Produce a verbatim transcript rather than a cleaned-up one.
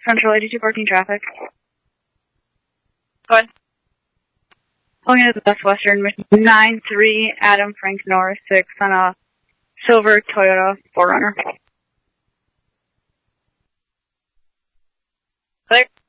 Central eighty-two parking traffic. Go ahead. Pulling into the Best Western, nine three Adam Frank Norris six on a silver Toyota four runner. Clear.